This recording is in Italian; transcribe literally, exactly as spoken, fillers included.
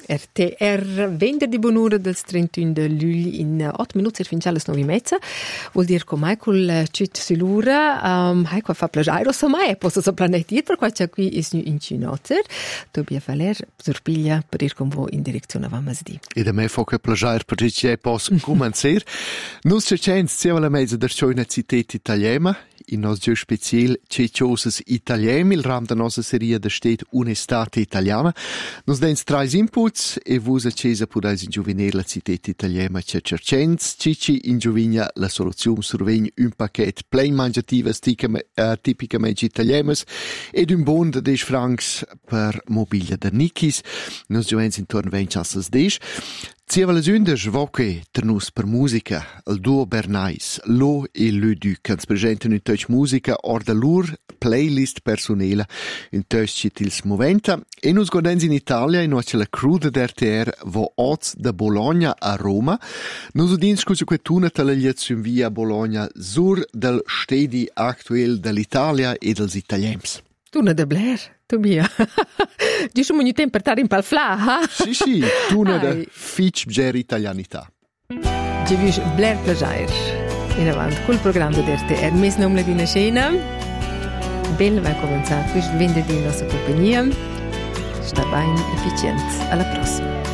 R T R, venerdì bonura del trentuno di luglio in otto minuti er finché alle nove e mezza. Vuol dire che mai col cit silura, um, hai qua fa plagiare, so mai posso so planetir, per qua c'è qui is nu in cinoter. Tobia Valer, sorpiglia, per ir con voi in direzione a Vamasdi. E da me fa che plagiare, per c'è posso cominciare. Nus c'è c'è insieme alla mezza der schöne citet italiana, in nos giù special c'è cioses italiemi, il ram da nostra serie da stet un'estate italiana. Nos dens trais inputs e vus a cesa purais ingiuvenir la citet italiana c'è cercenz, cici ingiuvigna la soluzione survegn un paquet plein mangiativas uh, tipicamente italianas ed un bon de dec francs per mobilia da Nikis. Nos giuvens intorno vein chassas dec. Zieva las undas voce ter nus per musica, il duo Bernais, Lo e Ludu, che ens presenten un touch musica or da lur playlist personela, un touch citils moventa, e nus godens in Italia in noce la cruda d'R T R vo oz da Bologna a Roma. Nus udins scusa quetuna talagliazione via Bologna sur del stedi actuel dell'Italia e dels italiens. Tuna de Blair, tu mia. Dici un tempo per stare in palfla, ha? Sì, sì, tuna de fitch bger italianità. Ci vis Blair Plagiair. In avanti, col programma di R T R, mes nome di una scena. Ben va a cominciare questo venerdì in nostra compagnia. Sta bene efficiente. Alla prossima.